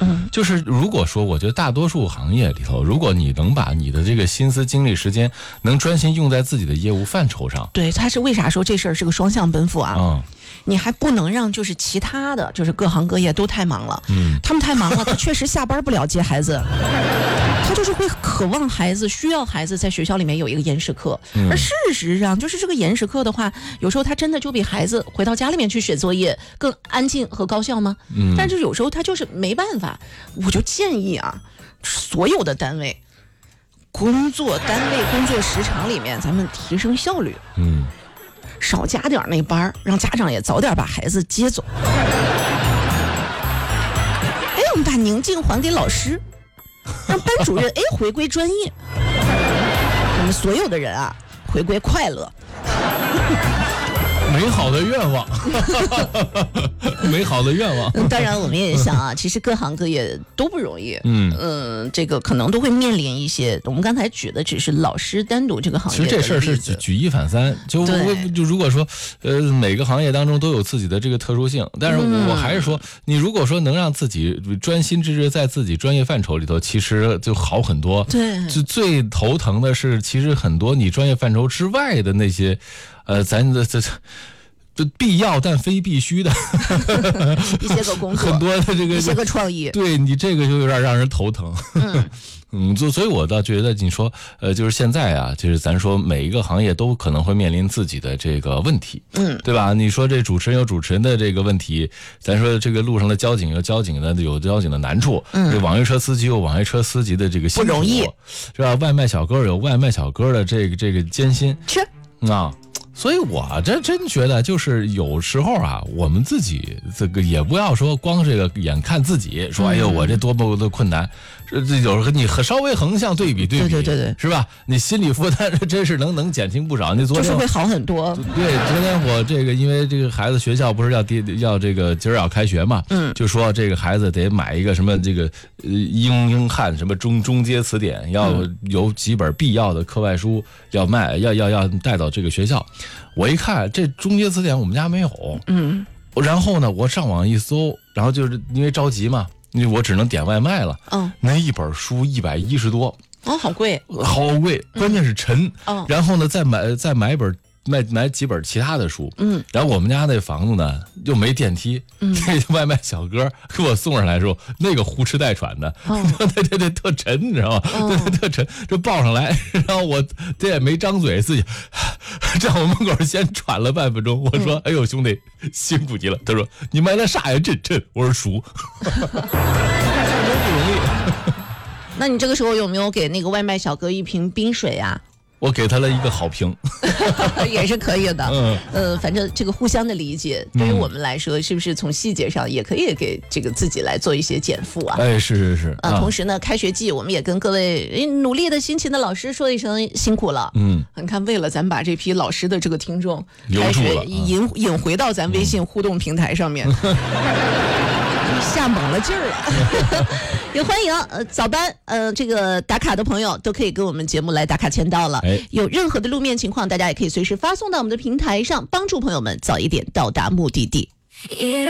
就是如果说我觉得大多数行业里头，如果你能把你的这个心思精力时间能专心用在自己的业务范畴上， 对，他是为啥说这事儿是个双向奔赴啊？你还不能让就是其他的就是各行各业都太忙了，他们太忙了，他确实下班不了接孩子，他就是会渴望孩子，需要孩子在学校里面有一个延时课，而事实上就是这个延时课的话，有时候他真的就比孩子回到家里面去写作业更安静和高效吗？但是有时候他就是没办法，我就建议啊，所有的单位工作时长里面，咱们提升效率，少加点那班，让家长也早点把孩子接走。我们把宁静还给老师，让班主任回归专业，我们所有的人啊回归快乐。 美好的愿望，美好的愿望。 当然，我们也想啊，其实各行各业都不容易。这个可能都会面临一些。我们刚才举的只是老师单独这个行业的例子。 其实这事儿是举一反三，就如果说每个行业当中都有自己的这个特殊性，但是我还是说，你如果说能让自己专心致志在自己专业范畴里头，其实就好很多。 对， 就最头疼的是，其实很多你专业范畴之外的那些。咱这必要但非必须的一些个工作， 很多的这个一些个创意， 对你这个就有点让人头疼。所以我倒觉得你说就是现在啊，就是咱说每一个行业都可能会面临自己的这个问题，对吧？你说这主持人有主持人的这个问题，咱说这个路上的交警有交警的难处，这网约车司机有网约车司机的这个辛苦，不容易，是吧？外卖小哥有外卖小哥的这个艰辛， 是啊。所以我这真觉得就是有时候啊，我们自己这个也不要说光这个眼看自己说哎呦我这多么的困难，这有时候你稍微横向对比， 对， 是吧？你心理负担真是能减轻不少。你昨天就是会好很多。 对，昨天我这个因为这个孩子学校不是要这个今儿要开学嘛，就说这个孩子得买一个什么这个英汉什么中阶词典，要有几本必要的课外书要带到这个学校。我一看这中阶词典我们家没有，然后呢我上网一搜，然后就是因为着急嘛，因为我只能点外卖了，那一本书110多， 好贵， 好贵，关键是沉，然后呢再买一本。买几本其他的书，然后我们家那房子呢又没电梯，这外卖小哥给我送上来的时候，那个呼哧带喘的，对，特沉，你知道吗？对，特沉，这抱上来，然后我这也没张嘴，自己站我门口先喘了半分钟。我说：“哎呦，兄弟，辛苦极了。”他说：“你买那啥呀？真。”我说：“熟。”不容易。 那你这个时候有没有给那个外卖小哥一瓶冰水啊？ 我给他了一个好评， 也是可以的。反正这个互相的理解，对于我们来说，是不是从细节上也可以给这个自己来做一些减负啊？ 是。 同时呢，开学季我们也跟各位努力的辛勤的老师说一声辛苦了。你看，为了咱把这批老师的这个听众开学引回到咱微信互动平台上面。下猛了劲儿了，也欢迎早班这个打卡的朋友都可以跟我们节目来打卡签到了。有任何的路面情况，大家也可以随时发送到我们的平台上，帮助朋友们早一点到达目的地。